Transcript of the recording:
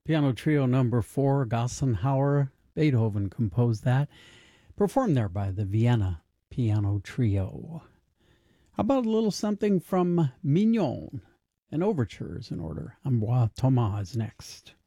Piano Trio number 4, Gassenhauer. Beethoven composed that. Performed there by the Vienna Piano Trio. How about a little something from Mignon? And overtures in order. Ambroise Thomas is next.